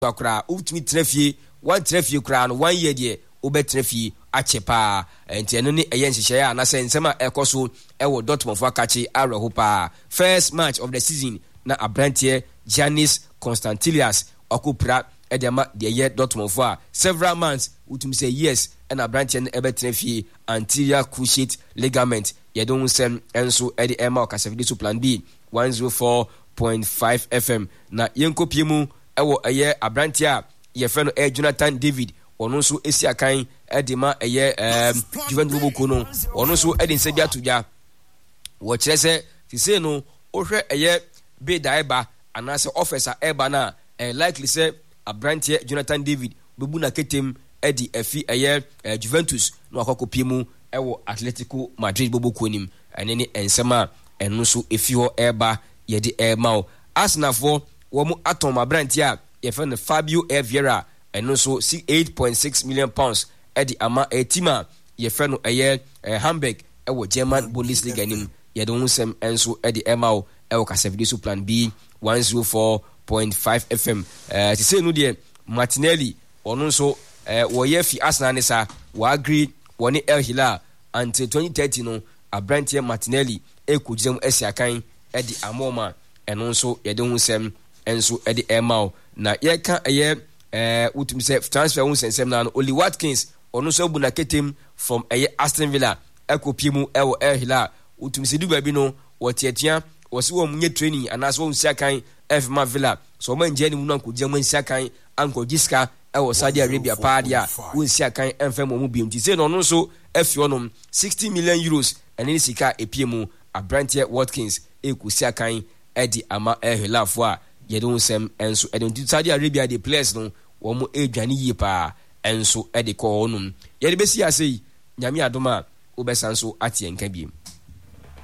akra utumi trafie one trafie kra no 1 year de obetrafie achepa enti no ne nhyehyɛ a na sɛ nsɛm a ɛkɔ ɛwɔ Dortmund fo akache areho pa. First match of the season na Abrantie Giannis Constantilias okupra edema de ye Dortmund fo a several months utumi say years and Abrantie no ebetrafie anterior cruciate ligament yɛde nsɛm enso ede ema okasafidi so plan B 104.5 FM na yenkopie mu ɛwɔ ɛyɛ Abrantie a yɛfɛ no Jonathan David ono nso esi akan edema ɛyɛ Juventus boko no ono nso ede nse bia todwa wo kyerɛ sɛ tise no ohwɛ ɛyɛ beda eba anase officer eba na likely sɛ Abrantie Jonathan David bebu na ketem edi afi ɛyɛ Juventus no akokopie mu ɛwɔ Atletico Madrid boboko nim ene ne ensema eno nso efi ho eba yɛde ɛma Arsenal fo wo mu atom Abrantie a yɛfɛ no Fabio Vieira eno nso 8.6 million pounds edi ama etima yɛfɛ no ɛyɛ Hamburg ɛwɔ German Bundesliga nim yɛde nsɛm enso edi ɛma ɛwɔ kasafidi so plan B 104.5 FM ti say no de Martinelli ono nso wɔyɛ fi Arsenal ne sa wa agree wɔne El Hilal until 2030 no Abrantie Martinelli ekujam esiakan edi amoma eno nso yɛde nsɛm enso edi ɛma na yɛka ɛyɛ utumi sɛ transfer wo sensem na no Oli Watkins ono nso bu na ketem from ɛyɛ Aston Villa ekopie mu ɛwɔ El Hilal utumi sɛ du baabi no wɔtiatia wɔsi wɔn nye training anaso wɔn siakan FMA Villa so wɔn ngye ne mu na nkogye wɔn siakan anko giska ɛwɔ Saudi Arabia paadia wɔn siakan ɛmfɛ mu biom ti sɛ no no nso afio no 60 million euros ɛne sika epie mu Abrantie Watkins ekusiakan ɛdi ama El Hilal fo a yɛde nsɛm enso ɛde Saudi Arabia the players no wɔn edwane yie pa enso ɛde kɔ hɔnom yɛde besi ase yi nyame adom a wobɛsan so ate nka biem